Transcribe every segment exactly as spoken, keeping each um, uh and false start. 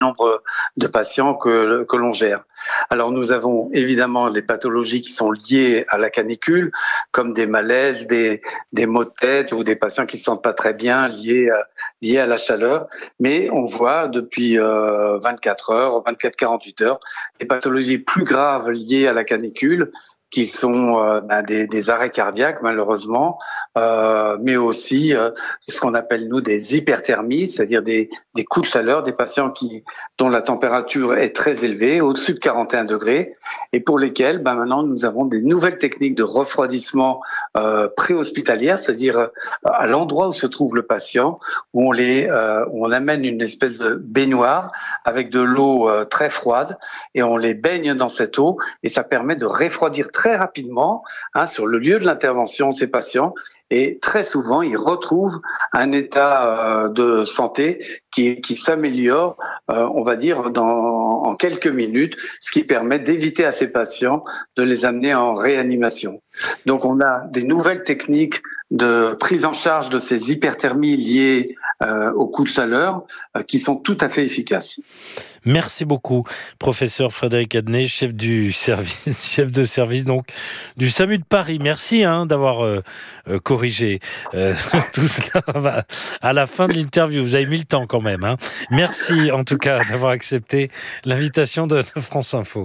nombre de patients que, que l'on gère. Alors nous avons évidemment des pathologies qui sont liées à la canicule, comme des malaises, des, des maux de tête ou des patients qui ne se sentent pas très bien liés à, liés à la chaleur. Mais on voit depuis euh, vingt-quatre heures, vingt-quatre à quarante-huit heures, des pathologies plus graves liées à la canicule, qui sont euh, ben, des, des arrêts cardiaques malheureusement, euh, mais aussi euh, ce qu'on appelle nous des hyperthermies, c'est-à-dire des, des coups de chaleur, des patients qui dont la température est très élevée, au-dessus de quarante et un degrés, et pour lesquels ben, maintenant nous avons des nouvelles techniques de refroidissement euh, pré-hospitalière, c'est-à-dire euh, à l'endroit où se trouve le patient, où on les euh, où on amène une espèce de baignoire avec de l'eau euh, très froide et on les baigne dans cette eau et ça permet de refroidir très rapidement hein, sur le lieu de l'intervention ces patients et très souvent ils retrouvent un état euh, de santé qui, qui s'améliore, euh, on va dire, dans, en quelques minutes, ce qui permet d'éviter à ces patients de les amener en réanimation. Donc on a des nouvelles techniques de prise en charge de ces hyperthermies liées euh, aux coups de chaleur euh, qui sont tout à fait efficaces. Merci beaucoup, professeur Frédéric Adnet, chef du service, chef de service donc du SAMU de Paris. Merci hein, d'avoir euh, euh, corrigé euh, tout cela à la fin de l'interview. Vous avez mis le temps quand même. Hein. Merci en tout cas d'avoir accepté l'invitation de, de France Info.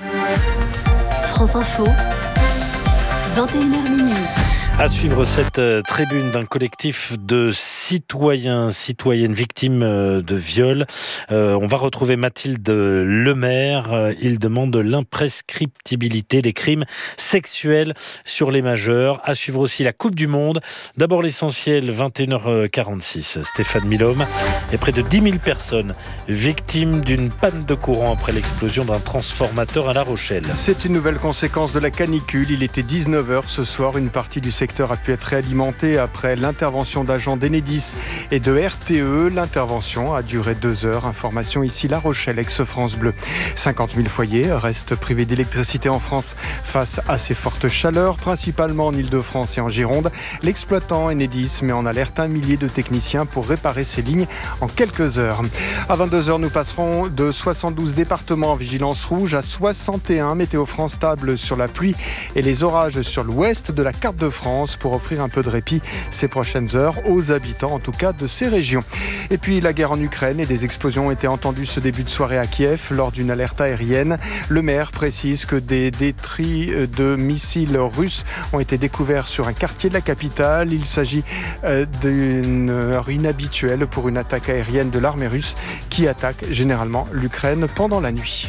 France Info, vingt et une heures minuit. À suivre cette euh, tribune d'un collectif de citoyens, citoyennes victimes euh, de viol. Euh, on va retrouver Mathilde Lemaire. Euh, il demande l'imprescriptibilité des crimes sexuels sur les majeurs. À suivre aussi la Coupe du Monde. D'abord l'essentiel, vingt et une heures quarante-six. Stéphane Milhomme et près de dix mille personnes victimes d'une panne de courant après l'explosion d'un transformateur à La Rochelle. C'est une nouvelle conséquence de la canicule. Il était dix-neuf heures ce soir. Une partie du secteur a pu être réalimenté après l'intervention d'agents d'Enedis et de R T E. L'intervention a duré deux heures. Information ici La Rochelle, ex-France Bleu. cinquante mille foyers restent privés d'électricité en France face à ces fortes chaleurs, principalement en Ile-de-France et en Gironde. L'exploitant Enedis met en alerte un millier de techniciens pour réparer ces lignes en quelques heures. À vingt-deux heures, nous passerons de soixante-douze départements en vigilance rouge à soixante et un. Météo France stable sur la pluie et les orages sur l'ouest de la carte de France pour offrir un peu de répit ces prochaines heures aux habitants, en tout cas de ces régions. Et puis la guerre en Ukraine et des explosions ont été entendues ce début de soirée à Kiev lors d'une alerte aérienne. Le maire précise que des détris de missiles russes ont été découverts sur un quartier de la capitale. Il s'agit d'une heure inhabituelle pour une attaque aérienne de l'armée russe qui attaque généralement l'Ukraine pendant la nuit.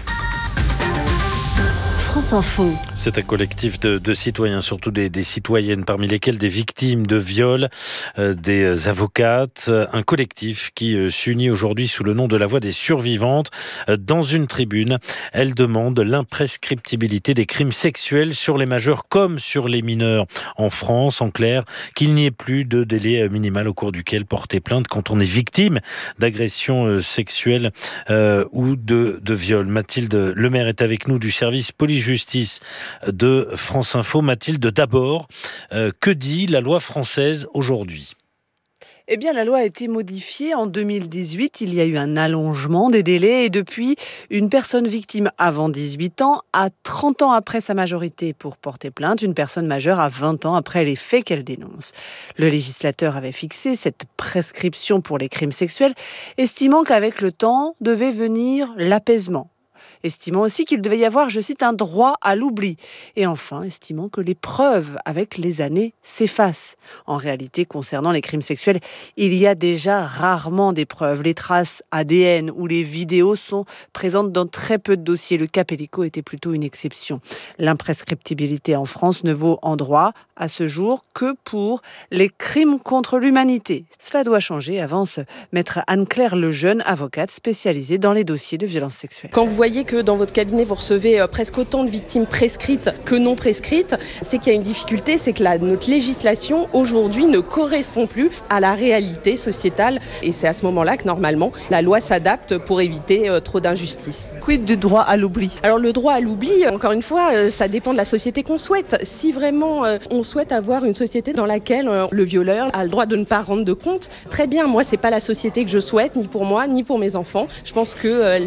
France Info. C'est un collectif de, de citoyens, surtout des, des citoyennes, parmi lesquelles des victimes de viols, euh, des avocates. Un collectif qui euh, s'unit aujourd'hui sous le nom de la Voix des survivantes. Euh, dans une tribune, elle demande l'imprescriptibilité des crimes sexuels sur les majeurs comme sur les mineurs en France. En clair, qu'il n'y ait plus de délai minimal au cours duquel porter plainte quand on est victime d'agressions euh, sexuelles euh, ou de, de viols. Mathilde Lemaire est avec nous du service police justice de France Info. Mathilde, d'abord, euh, que dit la loi française aujourd'hui ? Eh bien, la loi a été modifiée en deux mille dix-huit. Il y a eu un allongement des délais et depuis, une personne victime avant dix-huit ans a trente ans après sa majorité pour porter plainte, une personne majeure a vingt ans après les faits qu'elle dénonce. Le législateur avait fixé cette prescription pour les crimes sexuels, estimant qu'avec le temps devait venir l'apaisement. Estimant aussi qu'il devait y avoir, je cite, un droit à l'oubli. Et enfin, estimant que les preuves, avec les années, s'effacent. En réalité, concernant les crimes sexuels, il y a déjà rarement des preuves. Les traces A D N ou les vidéos sont présentes dans très peu de dossiers. Le cas Pellico était plutôt une exception. L'imprescriptibilité en France ne vaut en droit, à ce jour, que pour les crimes contre l'humanité. Cela doit changer, avance maître Anne-Claire Lejeune, avocate spécialisée dans les dossiers de violences sexuelles. Quand vous voyez voyez que dans votre cabinet, vous recevez presque autant de victimes prescrites que non prescrites, c'est qu'il y a une difficulté, c'est que la, notre législation aujourd'hui ne correspond plus à la réalité sociétale. Et c'est à ce moment-là que normalement, la loi s'adapte pour éviter euh, trop d'injustice. Quid du droit à l'oubli ? Alors le droit à l'oubli, encore une fois, euh, ça dépend de la société qu'on souhaite. Si vraiment euh, on souhaite avoir une société dans laquelle euh, le violeur a le droit de ne pas rendre de compte, très bien, moi c'est pas la société que je souhaite, ni pour moi, ni pour mes enfants. Je pense que euh,